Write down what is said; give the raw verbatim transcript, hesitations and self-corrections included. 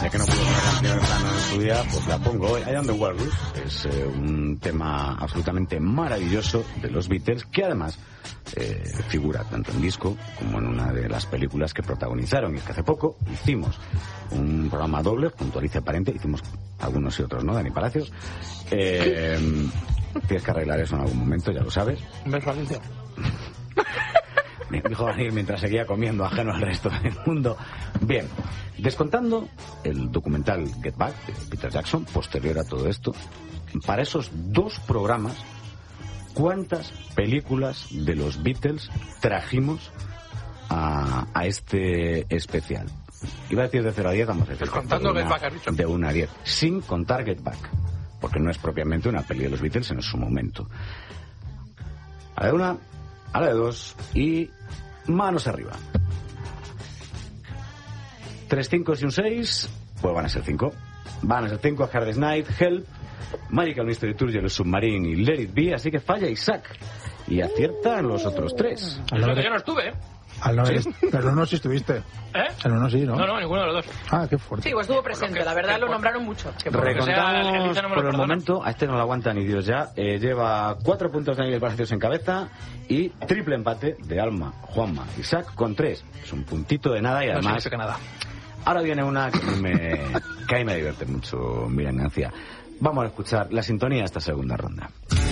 sé que no puedo poner la canción de plano en su día, pues la pongo hoy. I Am The Walrus es eh, un tema absolutamente maravilloso de los Beatles, que además eh, figura tanto en disco como en una de las películas que protagonizaron. Y es que hace poco hicimos un programa doble junto a Alicia Parente, hicimos algunos y otros, ¿no, Dani Palacios? Eh, tienes que arreglar eso en algún momento, ya lo sabes. ¿Ves, Alicia? Dijo Daniel mientras seguía comiendo, ajeno al resto del mundo. Bien, descontando el documental Get Back de Peter Jackson, posterior a todo esto, para esos dos programas, ¿cuántas películas de los Beatles trajimos a, a este especial? Iba a decir de cero a diez, vamos a decir contando de Get una, Back, has dicho. de una a diez, sin contar Get Back, porque no es propiamente una peli de los Beatles en su momento. A la de una, a la de dos y manos arriba. Tres cinco y un seis, pues van a ser cinco. Van a ser cinco: Hardest Night, Help, Magical Mystery Tour, Yellow Submarine y Let It Be. Así que falla Isaac y aciertan los otros tres. Yo, no, yo no estuve, ¿eh? Al no, ¿Sí? Pero no, sí estuviste. ¿Eh? El uno sí, ¿no? No, no, ninguno de los dos. Ah, qué fuerte. Sí, pues estuvo presente, que, la verdad que lo por, nombraron mucho. Que por Recontamos sea, el, el no por el perdona. momento, a este no lo aguanta ni Dios ya. Eh, lleva cuatro puntos de Daniel Palacios en cabeza y triple empate de Alma, Juanma, Isaac con tres. Es un puntito de nada y No además... significa nada. Ahora viene una que me, que a mí me divierte mucho, Miriam García. Vamos a escuchar la sintonía de esta segunda ronda.